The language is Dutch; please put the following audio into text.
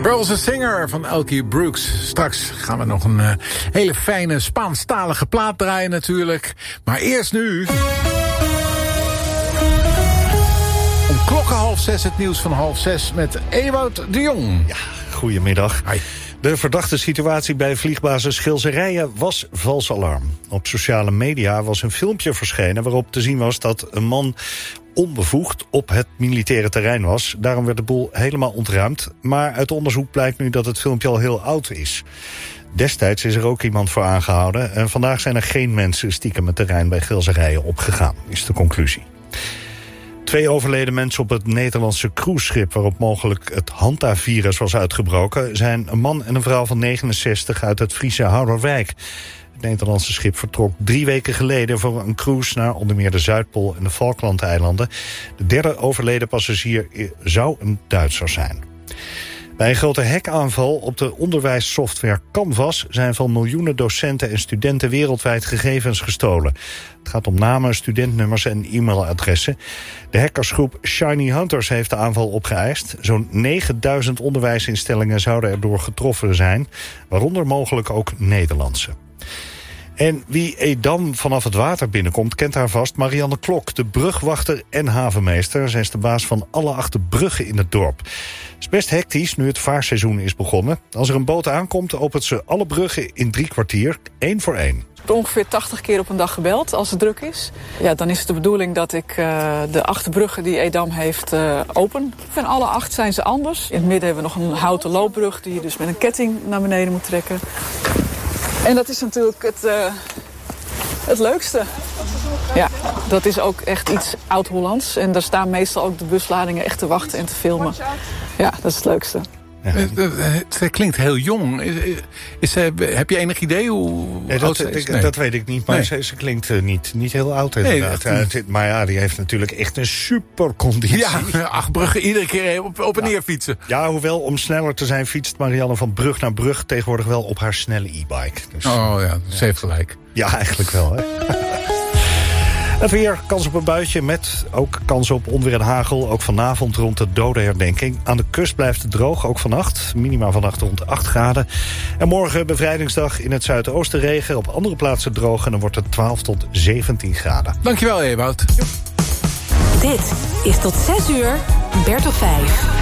Girls a Singer van Elkie Brooks. Straks gaan we nog een hele fijne Spaanstalige plaat draaien natuurlijk. Maar eerst nu... om klokken 5:30 het nieuws van 5:30 met Ewout de Jong. Ja, goedemiddag. Hi. De verdachte situatie bij vliegbasis Schilserijen was vals alarm. Op sociale media was een filmpje verschenen waarop te zien was dat een man onbevoegd op het militaire terrein was. Daarom werd de boel helemaal ontruimd. Maar uit onderzoek blijkt nu dat het filmpje al heel oud is. Destijds is er ook iemand voor aangehouden. En vandaag zijn er geen mensen stiekem het terrein bij Schilserijen opgegaan, is de conclusie. 2 overleden mensen op het Nederlandse cruiseschip waarop mogelijk het Hanta-virus was uitgebroken zijn een man en een vrouw van 69 uit het Friese Houderwijk. Het Nederlandse schip vertrok 3 weken geleden voor een cruise naar onder meer de Zuidpool en de Falklandeilanden. De 3e overleden passagier zou een Duitser zijn. Bij een grote hackaanval op de onderwijssoftware Canvas zijn van miljoenen docenten en studenten wereldwijd gegevens gestolen. Het gaat om namen, studentnummers en e-mailadressen. De hackersgroep Shiny Hunters heeft de aanval opgeëist. Zo'n 9000 onderwijsinstellingen zouden erdoor getroffen zijn, waaronder mogelijk ook Nederlandse. En wie Edam vanaf het water binnenkomt, kent haar vast Marianne Klok, de brugwachter en havenmeester. Zij is de baas van alle 8 bruggen in het dorp. Het is best hectisch nu het vaarseizoen is begonnen. Als er een boot aankomt, opent ze alle bruggen in 3 kwartier, 1 voor 1. Ik heb ongeveer 80 keer op een dag gebeld als het druk is. Ja, dan is het de bedoeling dat ik de 8 bruggen die Edam heeft open. Van alle 8 zijn ze anders. In het midden hebben we nog een houten loopbrug die je dus met een ketting naar beneden moet trekken. En dat is natuurlijk het leukste. Ja, dat is ook echt iets oud-Hollands. En daar staan meestal ook de busladingen echt te wachten en te filmen. Ja, dat is het leukste. Ja. Het klinkt heel jong. Heb je enig idee hoe oud ze is? Nee. Dat weet ik niet, maar ze klinkt niet heel oud inderdaad. Nee, maar ja, die heeft natuurlijk echt een superconditie. Ja, 8 bruggen iedere keer op en neer fietsen. Ja, hoewel om sneller te zijn fietst Marianne van brug naar brug tegenwoordig wel op haar snelle e-bike. Dus, ze heeft gelijk. Ja, eigenlijk wel, hè. Het weer, kans op een buitje met ook kans op onweer en hagel. Ook vanavond rond de dodenherdenking. Aan de kust blijft het droog, ook vannacht. Minima vannacht rond 8 graden. En morgen bevrijdingsdag in het zuidoosten regen. Op andere plaatsen droog en dan wordt het 12 tot 17 graden. Dankjewel, Ewout. Dit is tot 6 uur Bert of 5.